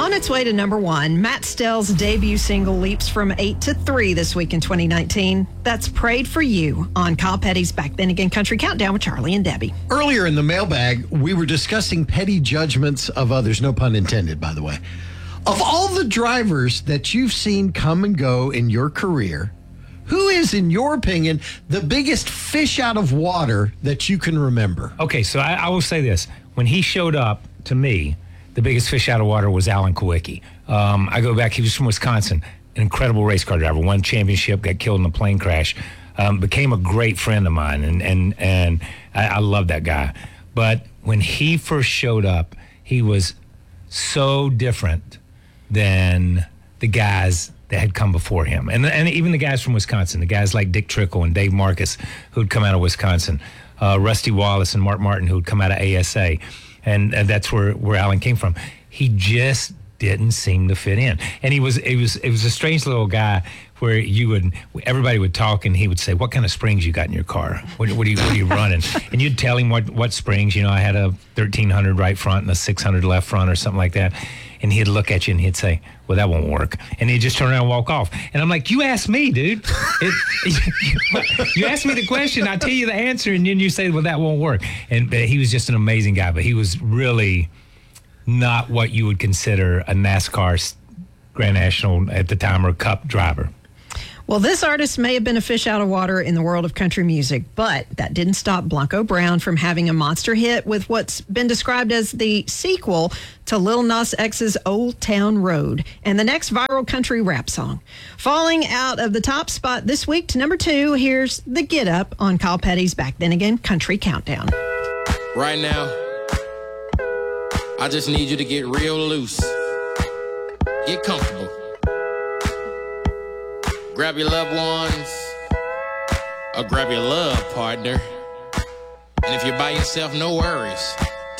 On its way to number one, Matt Stell's debut single leaps from 8 to 3 this week in 2019. That's Prayed for You on Kyle Petty's Back Then Again Country Countdown with Charlie and Debbie. Earlier in the mailbag, we were discussing petty judgments of others, no pun intended, by the way. Of all the drivers that you've seen come and go in your career, who is, in your opinion, the biggest fish out of water that you can remember? Okay, so I will say this. When he showed up to me, the biggest fish out of water was Alan Kawicki. I go back, he was from Wisconsin, an incredible race car driver, won championship, got killed in a plane crash, became a great friend of mine, and I love that guy. But when he first showed up, he was so different than the guys that had come before him. And even the guys from Wisconsin, the guys like Dick Trickle and Dave Marcus, who'd come out of Wisconsin, Rusty Wallace and Mark Martin, who'd come out of ASA. And that's where Alan came from. He just didn't seem to fit in. And it was a strange little guy where everybody would talk and he would say, "What kind of springs you got in your car? What are you running?" And you'd tell him what springs. I had a 1300 right front and a 600 left front or something like that. And he'd look at you and he'd say, "Well, that won't work." And he'd just turn around and walk off. And I'm like, "You asked me, dude. You asked me the question. I tell you the answer. And then you say, well, that won't work." But he was just an amazing guy. But he was really not what you would consider a NASCAR Grand National at the time or Cup driver. Well, this artist may have been a fish out of water in the world of country music, but that didn't stop Blanco Brown from having a monster hit with what's been described as the sequel to Lil Nas X's Old Town Road and the next viral country rap song. Falling out of the top spot this week to number 2, here's The Get Up on Kyle Petty's Back Then Again Country Countdown. Right now, I just need you to get real loose. Get comfortable. Grab your loved ones, or grab your love partner. And if you're by yourself, no worries.